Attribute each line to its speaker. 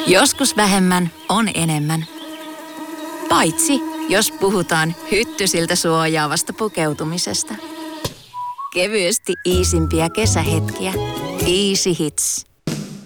Speaker 1: Joskus vähemmän on enemmän. Paitsi jos puhutaan hyttysiltä suojaavasta pukeutumisesta. Kevyesti iisimpiä kesähetkiä. Easy Hits.